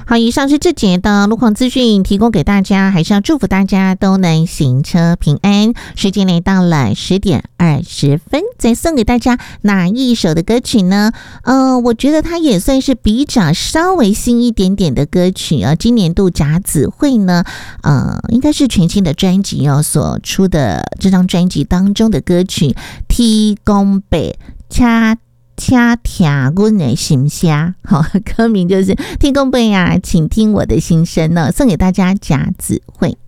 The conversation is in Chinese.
好，以上是这节的路况资讯，提供给大家，还是要祝福大家都能行车平安。时间来到了10:20，再送给大家哪一首的歌曲呢？我觉得它也算是比较稍微新一点点的歌曲啊。今年度甲子会呢，应该是全新的专辑所出的这张专辑当中的歌曲《天公伯恰听我的心声》，好，歌名就是《天公伯呀，请听我的心声》呢，送给大家甲子会。